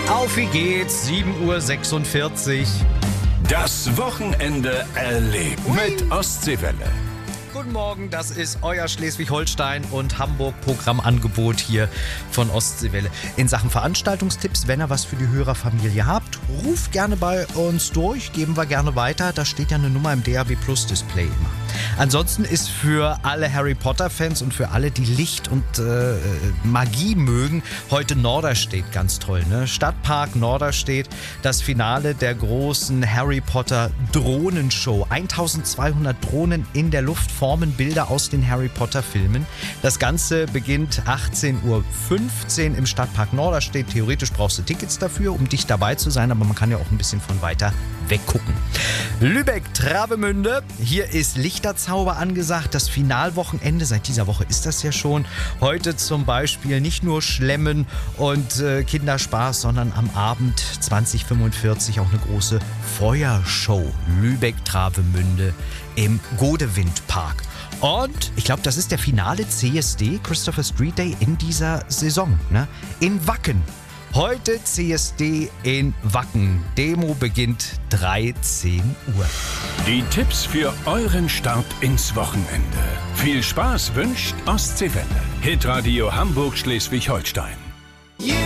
Auf wie geht's? 7:46 Uhr. Das Wochenende erlebt mit Ostseewelle. Guten Morgen, das ist euer Schleswig-Holstein und Hamburg-Programmangebot hier von Ostseewelle. In Sachen Veranstaltungstipps, wenn ihr was für die Hörerfamilie habt, ruft gerne bei uns durch, geben wir gerne weiter. Da steht ja eine Nummer im DAB Plus Display immer. Ansonsten ist für alle Harry Potter-Fans und für alle, die Licht und Magie mögen, heute Norderstedt ganz toll. Ne? Stadtpark Norderstedt, das Finale der großen Harry Potter Drohnenshow. 1200 Drohnen in der Luft formen Bilder aus den Harry Potter Filmen. Das Ganze beginnt 18:15 Uhr im Stadtpark Norderstedt. Theoretisch brauchst du Tickets dafür, um dicht dabei zu sein, aber man kann ja auch ein bisschen von weiter weggucken. Lübeck-Travemünde, hier ist Lichterzauber angesagt. Das Finalwochenende, seit dieser Woche ist das ja schon. Heute zum Beispiel nicht nur Schlemmen und Kinderspaß, sondern am Abend 20:45 auch eine große Feuershow. Lübeck-Travemünde im Godewindpark. Und ich glaube, das ist der finale CSD, Christopher Street Day, in dieser Saison. Ne? In Wacken. Heute CSD in Wacken. Demo beginnt 13 Uhr. Die Tipps für euren Start ins Wochenende. Viel Spaß wünscht Ostseewelle. Hitradio Hamburg-Schleswig-Holstein.